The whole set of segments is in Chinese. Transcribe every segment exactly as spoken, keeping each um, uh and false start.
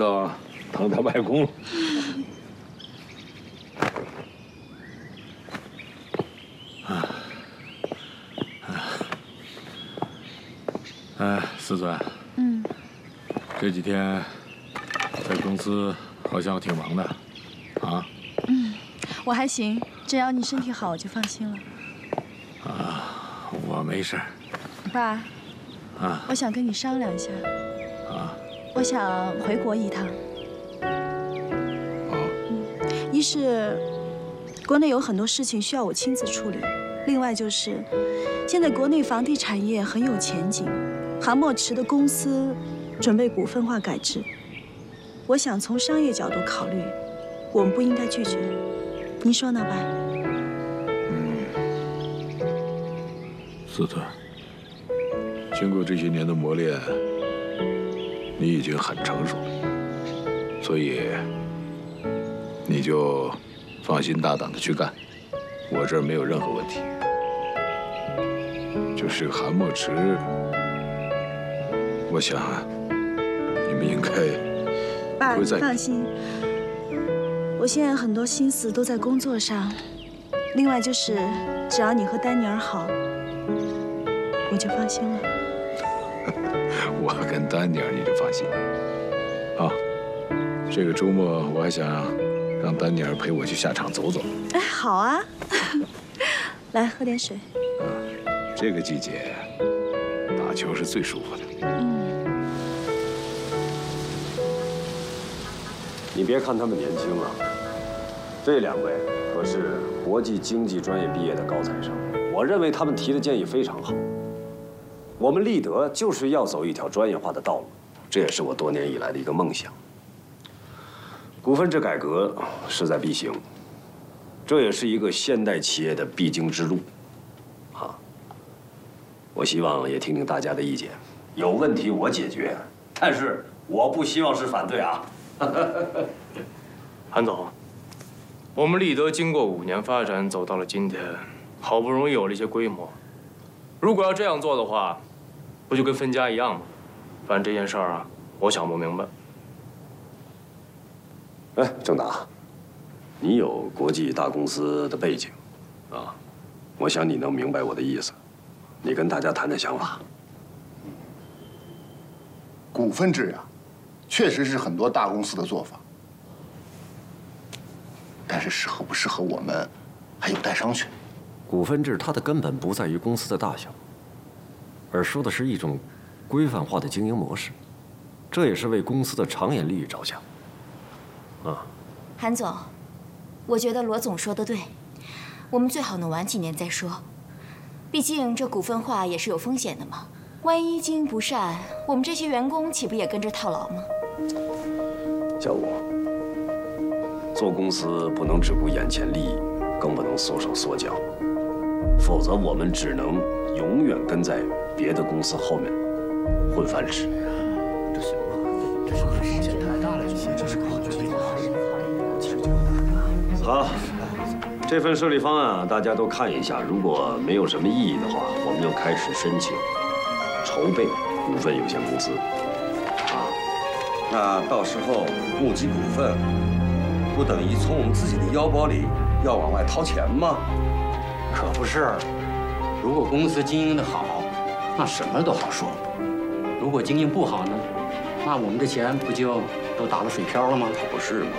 要当他外公了。啊哎，思尊， 嗯， 这几天在公司好像挺忙的，啊？ 嗯，我还行，只要你身体好，我就放心了。 啊，我没事。 爸， 啊， 我想跟你商量一下。 啊， 我想回国一趟。 哦， 嗯，一是国内有很多事情需要我亲自处理，另外就是现在国内房地产业很有前景。 韩墨池的公司准备股份化改制，我想从商业角度考虑，我们不应该拒绝。您说呢，爸？ 嗯，思尊，经过这些年的磨练，你已经很成熟了，所以你就放心大胆的去干，我这儿没有任何问题。就是韩墨池。 我想，你们应该爸，你会在。 放心，我现在很多心思都在工作上。另外就是，只要你和丹尼尔好，我就放心了。 我跟丹尼尔你就放心。啊，这个周末我还想让丹尼尔陪我去下场走走。 哎，好啊，来喝点水。 啊，这个季节打球是最舒服的。 嗯。 你别看他们年轻啊，这两位可是国际经济专业毕业的高材生。我认为他们提的建议非常好。我们立德就是要走一条专业化的道路，这也是我多年以来的一个梦想。股份制改革势在必行，这也是一个现代企业的必经之路。啊，我希望也听听大家的意见，有问题我解决，但是我不希望是反对啊。 韩总，我们立德经过五年发展，走到了今天，好不容易有了一些规模。如果要这样做的话，不就跟分家一样吗？反正这件事儿啊，我想不明白。 哎，郑达，你有国际大公司的背景，啊，我想你能明白我的意思。你跟大家谈谈想法。 股份制呀。 确实是很多大公司的做法，但是适合不适合我们，还有待商榷。 股份制它的根本不在于公司的大小，而说的是一种规范化的经营模式，这也是为公司的长远利益着想。啊， 韩总，我觉得罗总说的对，我们最好能晚几年再说，毕竟这股份化也是有风险的嘛。万一经营不善，我们这些员工岂不也跟着套牢吗？ 小武，做公司不能只顾眼前利益，更不能缩手缩脚，否则我们只能永远跟在别的公司后面混饭吃。 这行吗？这是风险太大了一些，这是考虑好，这份设立方案啊，大家都看一下。如果没有什么异议的话，我们就开始申请筹备股份有限公司。 那到时候募集股份，不等于从我们自己的腰包里要往外掏钱吗？ 可不是，如果公司经营的好，那什么都好说；如果经营不好呢，那我们的钱不就都打了水漂了吗？ 可不是吗？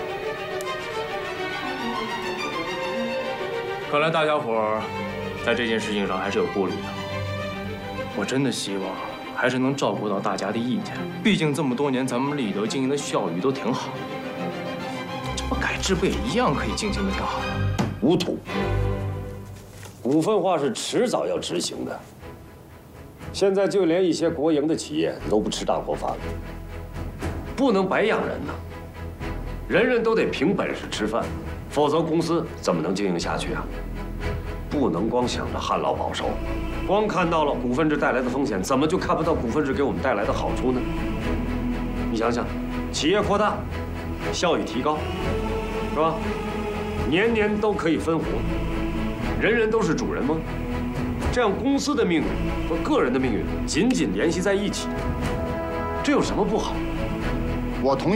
看来大家伙儿在这件事情上还是有顾虑的。我真的希望。 还是能照顾到大家的意见，毕竟这么多年咱们立德经营的效益都挺好，这不改制不也一样可以经营的挺好的？ 无土，股份化是迟早要执行的。现在就连一些国营的企业都不吃大锅饭了，不能白养人呐。人人都得凭本事吃饭，否则公司怎么能经营下去啊？不能光想着旱涝保收。 光看到了股份制带来的风险，怎么就看不到股份制给我们带来的好处呢？你想想，企业扩大，效益提高，是吧？年年都可以分红，人人都是主人吗？这样公司的命运和个人的命运紧紧联系在一起，这有什么不好？ 我同意。